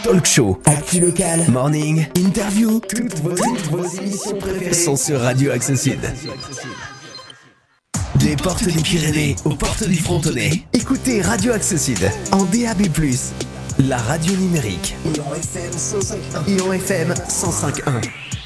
talk show, actu local, morning, interview, toutes vos émissions préférées sont sur Radio Axe Sud. Des portes des Pyrénées aux portes du Frontonnet. Écoutez Radio Axe Sud en DAB+, la radio numérique et en FM 105.1.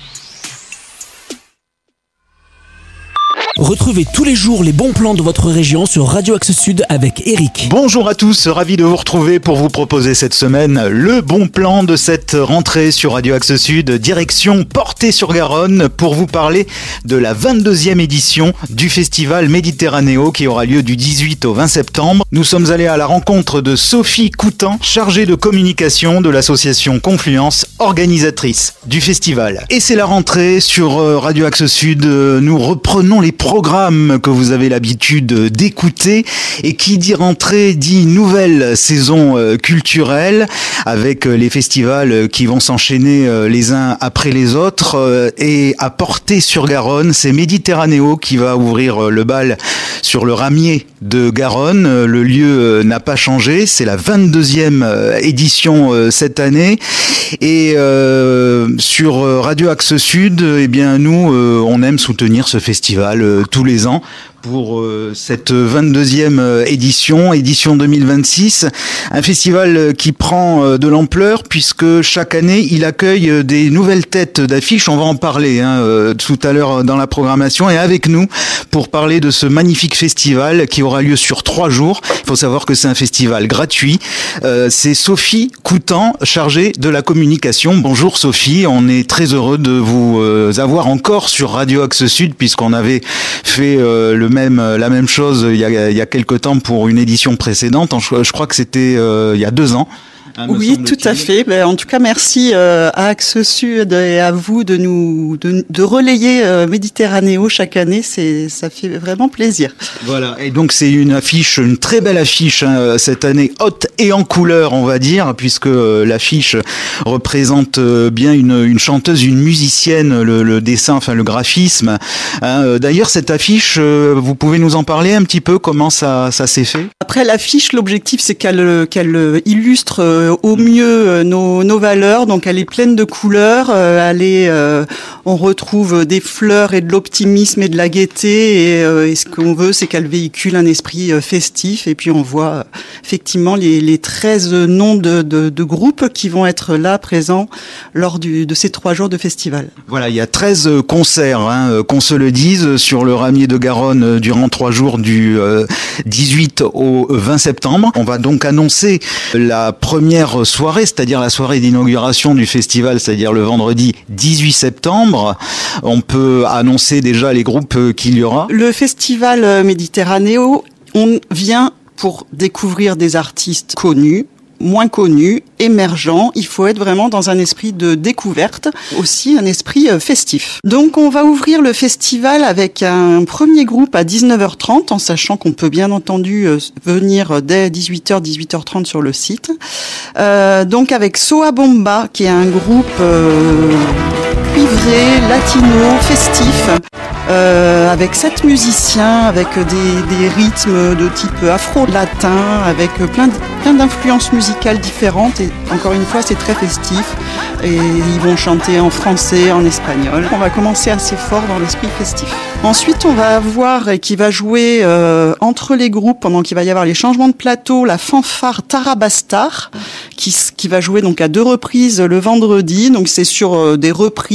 Retrouvez tous les jours les bons plans de votre région sur Radio Axe Sud avec Eric. Bonjour à tous, ravi de vous retrouver pour vous proposer cette semaine le bon plan de cette rentrée sur Radio Axe Sud, direction Portet-sur-Garonne pour vous parler de la 22e édition du festival Méditerranéo qui aura lieu du 18 au 20 septembre. Nous sommes allés à la rencontre de Sophie Coutan, chargée de communication de l'association Confluence, organisatrice du festival. Et c'est la rentrée sur Radio Axe Sud, nous reprenons les programmes que vous avez l'habitude d'écouter, et qui dit rentrée dit nouvelle saison culturelle avec les festivals qui vont s'enchaîner les uns après les autres, et à Portet-sur-Garonne, c'est Méditerranéo qui va ouvrir le bal sur le ramier de Garonne. Le lieu n'a pas changé, c'est la 22e édition cette année, et sur Radio Axe Sud, eh bien nous on aime soutenir ce festival tous les ans pour cette 22e édition 2026, un festival qui prend de l'ampleur puisque chaque année il accueille des nouvelles têtes d'affiche. On va en parler tout à l'heure dans la programmation, et avec nous pour parler de ce magnifique festival qui aura lieu sur 3 jours. Il faut savoir que c'est un festival gratuit. C'est Sophie Coutan, chargée de la communication. Bonjour Sophie, on est très heureux de vous avoir encore sur Radio Axe Sud puisqu'on avait fait la même chose il y a quelque temps pour une édition précédente. Je crois que c'était il y a 2 ans. Oui, tout à fait. En tout cas, merci à Axe Sud et à vous de relayer Méditerranéo chaque année. Ça fait vraiment plaisir. Voilà. Et donc c'est une très belle affiche cette année, haute et en couleur, on va dire, puisque l'affiche représente bien une chanteuse, une musicienne, le dessin, enfin le graphisme. D'ailleurs, cette affiche, vous pouvez nous en parler un petit peu, comment ça s'est fait? Après l'affiche, l'objectif c'est qu'elle illustre au mieux nos valeurs. Donc elle est pleine de couleurs, on retrouve des fleurs et de l'optimisme et de la gaieté, et ce qu'on veut c'est qu'elle véhicule un esprit festif. Et puis on voit effectivement les 13 noms de groupes qui vont être là présents lors de ces 3 jours de festival. Voilà, il y a 13 concerts, qu'on se le dise, sur le ramier de Garonne durant 3 jours du 18 au 20 septembre. On va donc annoncer la première soirée, c'est-à-dire la soirée d'inauguration du festival, c'est-à-dire le vendredi 18 septembre. On peut annoncer déjà les groupes qu'il y aura. Le festival Méditerranéo, on vient pour découvrir des artistes connus, moins connus, émergents. Il faut être vraiment dans un esprit de découverte, aussi un esprit festif. Donc on va ouvrir le festival avec un premier groupe à 19h30, en sachant qu'on peut bien entendu venir dès 18h30 sur le site. Donc avec Soa Bomba, qui est un groupe cuivré, latino, festif, avec 7 musiciens, avec des rythmes de type afro-latin, avec plein d'influences musicales différentes, et encore une fois c'est très festif, et ils vont chanter en français, en espagnol. On va commencer assez fort dans l'esprit festif. Ensuite on va avoir, et qui va jouer entre les groupes, pendant qu'il va y avoir les changements de plateau, la fanfare Tarabastar, qui va jouer donc à 2 reprises le vendredi. Donc c'est sur des reprises